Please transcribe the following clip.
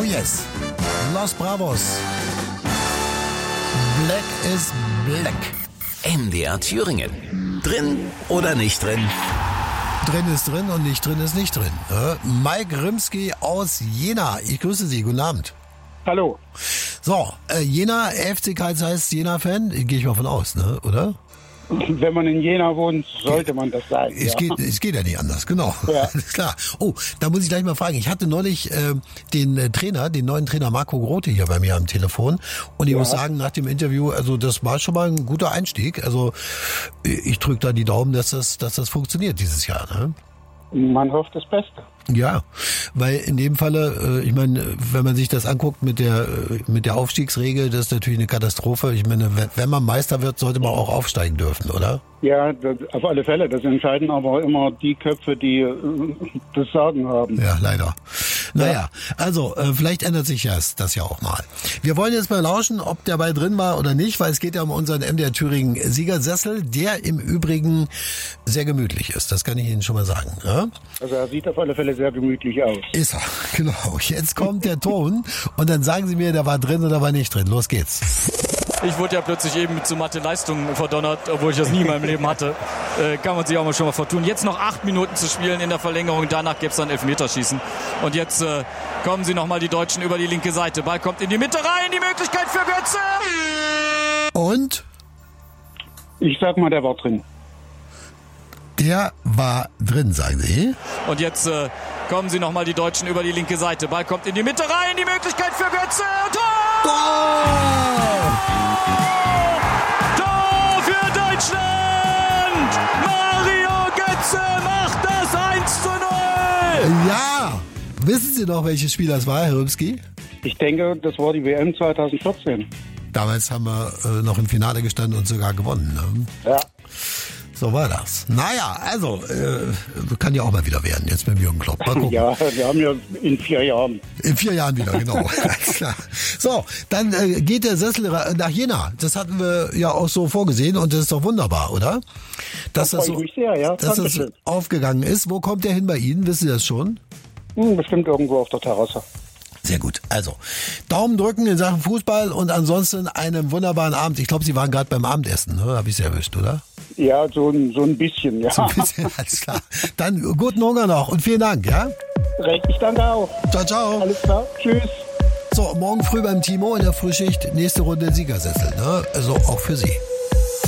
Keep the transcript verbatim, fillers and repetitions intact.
yes. Los Bravos. Black is Black. M D R Thüringen. Drin oder nicht drin? Drin ist drin und nicht drin ist nicht drin. Mike Rimsky aus Jena. Ich grüße Sie. Guten Abend. Hallo. So, äh, Jena, F C Karl Zeiss, Jena-Fan? Gehe ich mal von aus, ne? Oder? Wenn man in Jena wohnt, sollte man das sein. Es, ja. geht, es geht ja nicht anders, genau. Ja. Alles klar. Oh, da muss ich gleich mal fragen. Ich hatte neulich äh, den äh, Trainer, den neuen Trainer Marco Grote hier bei mir am Telefon. Und ich Ja. muss sagen, nach dem Interview, also das war schon mal ein guter Einstieg. Also ich drücke da die Daumen, dass das, dass das funktioniert dieses Jahr, ne? Man hofft das Beste. Ja, weil in dem Falle, äh, ich meine, wenn man sich das anguckt mit der äh, mit der Aufstiegsregel, das ist natürlich eine Katastrophe. Ich meine, wenn, wenn man Meister wird, sollte man auch aufsteigen dürfen, oder? Ja, das, auf alle Fälle. Das entscheiden aber immer die Köpfe, die äh, das Sagen haben. Ja, leider. Naja, also äh, vielleicht ändert sich das, das ja auch mal. Wir wollen jetzt mal lauschen, ob der Ball drin war oder nicht, weil es geht ja um unseren M D R Thüringen Siegersessel, der im Übrigen sehr gemütlich ist. Das kann ich Ihnen schon mal sagen. Ja? Also er sieht auf alle Fälle sehr gemütlich aus. Ist er, genau. Jetzt kommt der Ton und dann sagen Sie mir, der war drin oder war nicht drin. Los geht's. Ich wurde ja plötzlich eben mit so Mathe-Leistungen verdonnert, obwohl ich das nie in meinem Leben hatte. Äh, kann man sich auch mal schon mal vertun. Jetzt noch acht Minuten zu spielen in der Verlängerung, danach gibt's dann Elfmeterschießen. Und jetzt äh, kommen sie nochmal die Deutschen über die linke Seite. Ball kommt in die Mitte rein, die Möglichkeit für Götze. Und? Ich sag mal, der war drin. Der war drin, sagen Sie. Und jetzt äh, kommen sie nochmal die Deutschen über die linke Seite. Ball kommt in die Mitte rein, die Möglichkeit für Götze. Tor! Tor! Tor für Deutschland! Mario Götze macht das eins zu null! Ja! Wissen Sie noch, welches Spiel das war, Herr Rimsky? Ich denke, das war die W M zwanzig vierzehn. Damals haben wir äh, noch im Finale gestanden und sogar gewonnen. Ne? Ja. So war das. Naja, also, äh, kann ja auch mal wieder werden, jetzt mit Jürgen Klopp. Mal gucken. Ja, wir haben ja in vier Jahren. In vier Jahren wieder, genau. Alles klar. So, dann äh, geht der Sessel nach Jena. Das hatten wir ja auch so vorgesehen und das ist doch wunderbar, oder? Dass Da das freue so, ich mich sehr, ja. dass das Dankeschön. aufgegangen ist. Wo kommt der hin bei Ihnen? Wissen Sie das schon? Hm, bestimmt irgendwo auf der Terrasse. Sehr gut. Also, Daumen drücken in Sachen Fußball und ansonsten einen wunderbaren Abend. Ich glaube, Sie waren gerade beim Abendessen, ne? Habe ich Sie erwischt, oder? Ja, so, ein- so ein bisschen, ja. So ein bisschen, alles klar. Dann guten Hunger noch und vielen Dank, ja? Recht, ich danke auch. Ciao, ciao. Alles klar, tschüss. So, morgen früh beim Timo in der Frühschicht, nächste Runde Siegersessel, ne? Also auch für Sie.